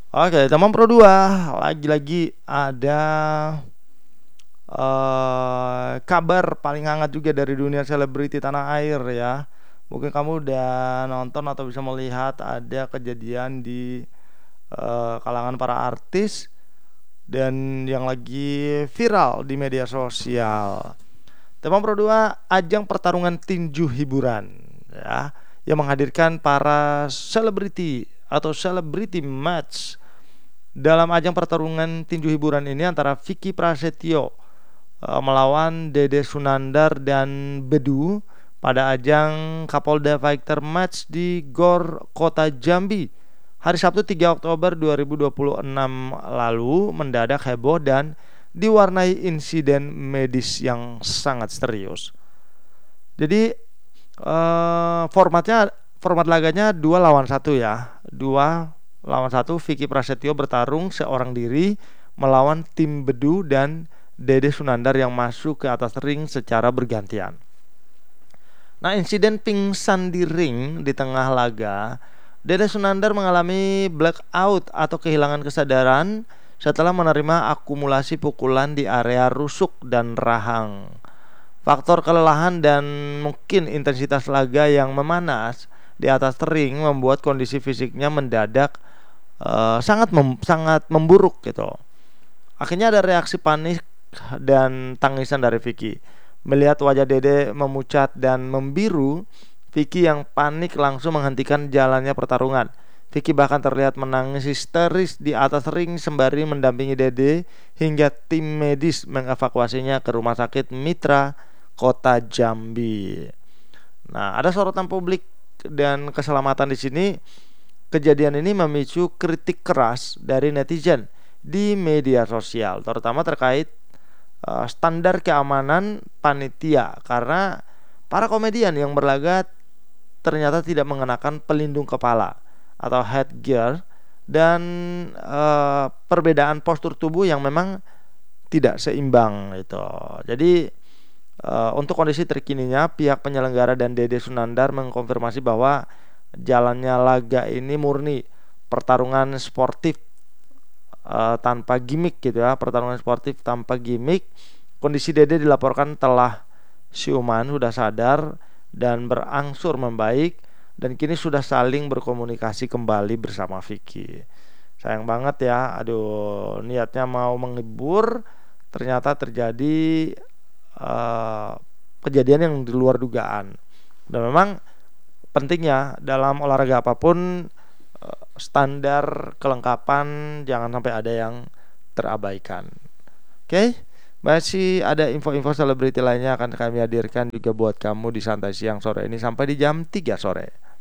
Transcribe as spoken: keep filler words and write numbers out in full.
Oke, teman Pro dua, lagi-lagi ada eh kabar paling hangat juga dari dunia selebriti tanah air ya. Mungkin kamu udah nonton atau bisa melihat ada kejadian di eh, kalangan para artis dan yang lagi viral di media sosial. Tema Pro dua ajang pertarungan tinju hiburan ya yang menghadirkan para selebriti atau celebrity match. Dalam ajang pertarungan tinju hiburan ini antara Vicky Prasetyo eh, melawan Dede Sunandar dan Bedu pada ajang Kapolda Fighter Match di Gor Kota Jambi hari Sabtu tiga Oktober dua ribu dua puluh enam lalu mendadak heboh dan diwarnai insiden medis yang sangat serius. Jadi eh, formatnya format laganya dua lawan satu ya. Dua lawan satu, Vicky Prasetyo bertarung seorang diri melawan tim Bedu dan Dede Sunandar yang masuk ke atas ring secara bergantian. Nah, insiden pingsan di ring di tengah laga, Dede Sunandar mengalami blackout atau kehilangan kesadaran setelah menerima akumulasi pukulan di area rusuk dan rahang. Faktor kelelahan dan mungkin intensitas laga yang memanas di atas ring membuat kondisi fisiknya mendadak eh, sangat mem- sangat memburuk gitu. Akhirnya ada reaksi panik dan tangisan dari Vicky. Melihat wajah Dede memucat dan membiru, Vicky yang panik langsung menghentikan jalannya pertarungan. Vicky bahkan terlihat menangis histeris di atas ring sembari mendampingi Dede hingga tim medis mengevakuasinya ke rumah sakit Mitra Kota Jambi. Nah, ada sorotan publik dan keselamatan di sini. Kejadian ini memicu kritik keras dari netizen di media sosial, terutama terkait uh, standar keamanan panitia karena para komedian yang berlaga ternyata tidak mengenakan pelindung kepala atau headgear dan uh, perbedaan postur tubuh yang memang tidak seimbang itu. Jadi uh, untuk kondisi terkininya pihak penyelenggara dan Dede Sunandar mengkonfirmasi bahwa jalannya laga ini murni pertarungan sportif uh, tanpa gimmick gitu ya, pertarungan sportif tanpa gimmick. Kondisi Dede dilaporkan telah siuman, sudah sadar dan berangsur membaik dan kini sudah saling berkomunikasi kembali bersama Vicky. Sayang banget ya, aduh niatnya mau menghibur ternyata terjadi uh, kejadian yang di luar dugaan. Dan memang pentingnya dalam olahraga apapun eh, standar kelengkapan jangan sampai ada yang terabaikan. Oke, okay? Masih ada info-info selebriti lainnya akan kami hadirkan juga buat kamu di Santai Siang sore ini sampai di jam tiga sore.